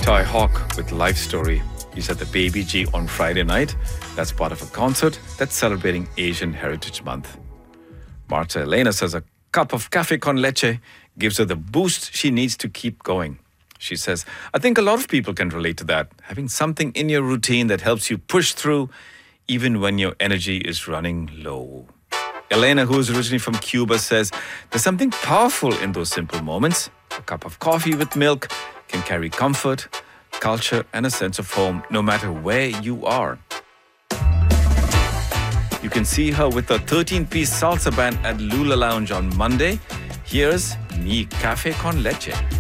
Thai Hawk with Life Story. He's at the Baby G on Friday night. That's part of a concert that's celebrating Asian Heritage Month. Marta Elena says a cup of cafe con leche gives her the boost she needs to keep going. She says, I think a lot of people can relate to that. Having something in your routine that helps you push through even when your energy is running low. Elena, who is originally from Cuba, says there's something powerful in those simple moments. A cup of coffee with milk can carry comfort, culture, and a sense of home no matter where you are. You can see her with a 13-piece salsa band at Lula Lounge on Monday. Here's Mi Café con Leche.